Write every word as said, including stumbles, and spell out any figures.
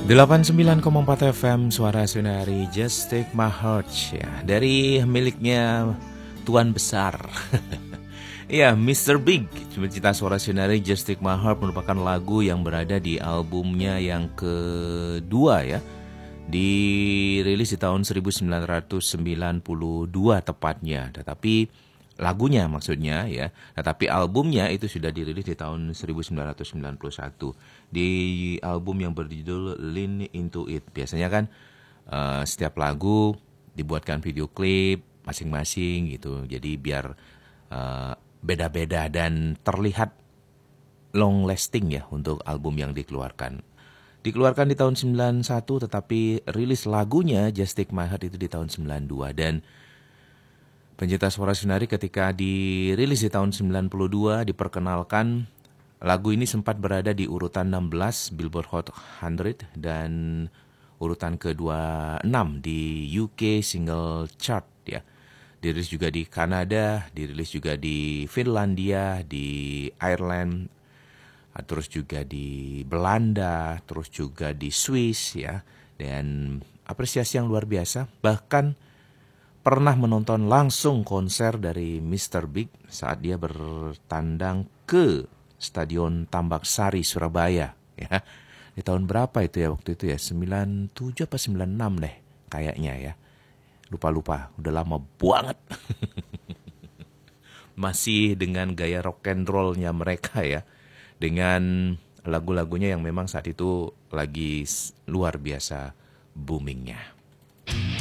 delapan puluh sembilan koma empat F M Suara Sunari, Just Take My Heart ya, dari miliknya Tuan Besar. Ya, mister Big, Pencipta Suara Sunari, Just Take My Heart merupakan lagu yang berada di albumnya yang kedua ya. Dirilis di tahun seribu sembilan ratus sembilan puluh dua tepatnya, tetapi lagunya maksudnya ya, tetapi albumnya itu sudah dirilis di tahun seribu sembilan ratus sembilan puluh satu di album yang berjudul Lean Into It. Biasanya kan uh, setiap lagu dibuatkan video klip masing-masing gitu, jadi biar uh, beda-beda dan terlihat long lasting ya untuk album yang dikeluarkan. Dikeluarkan di tahun sembilan puluh satu, tetapi rilis lagunya Just Take My Heart itu di tahun sembilan puluh dua. Dan Pencipta Suara Sunari ketika dirilis di tahun sembilan puluh dua diperkenalkan, lagu ini sempat berada di urutan enam belas Billboard Hot seratus dan urutan ke dua puluh enam di U K Single Chart ya. Dirilis juga di Kanada, dirilis juga di Finlandia, di Ireland, terus juga di Belanda, terus juga di Swiss ya. Dan apresiasi yang luar biasa. Bahkan pernah menonton langsung konser dari mister Big saat dia bertandang ke Stadion Tambak Sari, Surabaya ya. Di tahun berapa itu ya waktu itu ya? sembilan puluh tujuh apa sembilan puluh enam deh kayaknya ya. Lupa-lupa, udah lama banget. Masih dengan gaya rock and roll-nya mereka ya. Dengan lagu-lagunya yang memang saat itu lagi luar biasa boomingnya.